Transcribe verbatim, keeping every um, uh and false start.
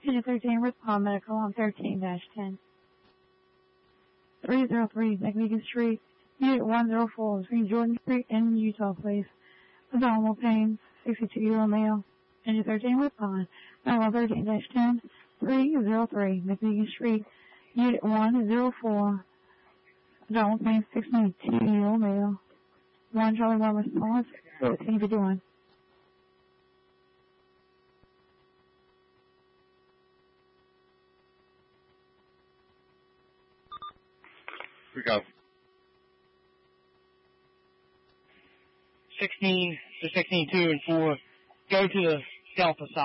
Unit thirteen, respond medical on thirteen dash ten. three oh three, McMeekin Street, Unit one oh four, between Jordan Street and Utah, please. Abdominal pain, sixty-two-year-old male. Unit thirteen, respond. Medical on thirteen dash ten, three oh three, McMeekin Street, Unit one oh four, abdominal pain, sixty-two-year-old male. one Charlie one response, what can you be doing? We go. sixteen to sixteen two and four, go to the Scalpa side.